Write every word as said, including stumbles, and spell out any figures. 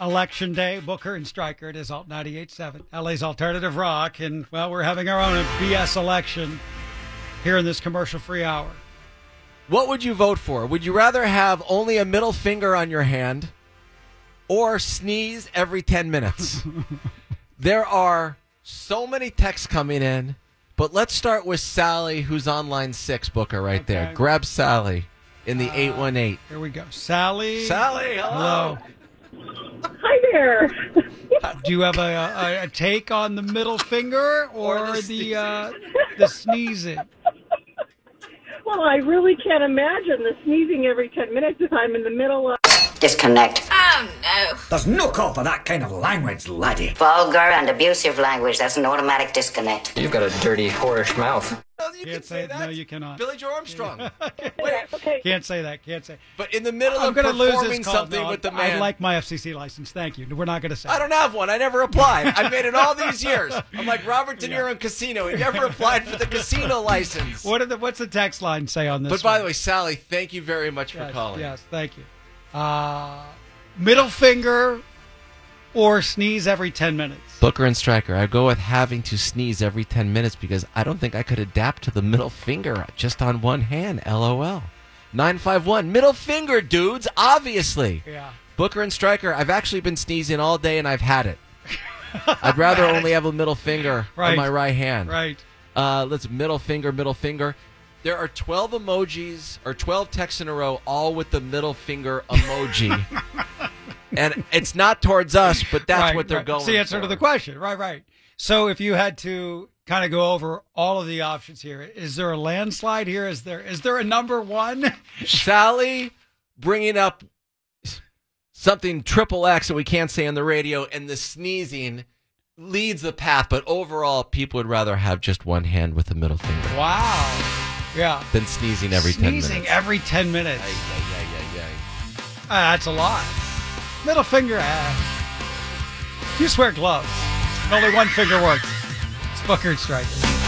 Election Day, Booker and Stryker. It is Alt ninety-eight point seven, L A's Alternative Rock. And, well, we're having our own B S election here in this commercial-free hour. What would you vote for? Would you rather have only a middle finger on your hand or sneeze every ten minutes? There are so many texts coming in, but let's start with Sally, who's on line six, Booker, right Okay. there. Grab Sally in the Uh, eight one eight. Here we go. Sally. Sally, hello. Hi there. Do you have a, a, a take on the middle finger or, Or the the uh, the sneezing? Well, I really can't imagine the sneezing every ten minutes if I'm in the middle of... Disconnect. Oh, no. There's no call for that kind of language, laddie. Vulgar and abusive language. That's an automatic disconnect. You've got a dirty, whorish mouth. No, you Can't can say say it. that. No, you cannot. Billy Joe Armstrong. Okay. Can't say that. Can't say. But in the middle I'm of going to lose performing this call. something No, with the I man. like my F C C license. Thank you. We're not going to say I it. don't have one. I never applied. I made it all these years. I'm like Robert De Niro in Casino. He never applied for the casino license. What are the, what's the text line say on this But by one? the way, Sally, thank you very much for yes, calling. Yes, thank you. Uh, middle finger or sneeze every ten minutes? Booker and Stryker, I go with having to sneeze every ten minutes because I don't think I could adapt to the middle finger just on one hand. LOL. nine five one. Middle finger, dudes, obviously. Yeah. Booker and Stryker, I've actually been sneezing all day and I've had it. I'd rather only have a middle finger Right. on my right hand. Right. Uh, let's middle finger, middle finger. There are twelve emojis or twelve texts in a row, all with the middle finger emoji. And it's not towards us, but that's right, what they're right. going It's the answer for. to the question. Right, right. So if you had to kind of go over all of the options here, is there a landslide here? Is there is there a number one? Sally bringing up something triple X that we can't say on the radio, and the sneezing leads the path. But overall, people would rather have just one hand with the middle finger Wow. Yeah. than sneezing every ten minutes. Sneezing every ten minutes. Ay, ay, ay, ay, ay. Uh, that's a lot. Middle finger. Uh, you just wear gloves. Only one finger works. It's Booker and Stryker.